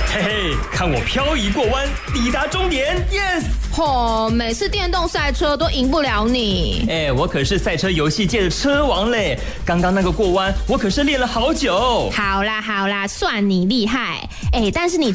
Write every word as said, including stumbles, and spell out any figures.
嘿嘿，看我漂移过弯，抵达终点 ，yes！ 吼，每次电动赛车都赢不了你。 哎，我可是赛车游戏界的车王嘞！刚刚那个过弯，我可是练了好久。 好啦好啦，算你厉害。哎，但是你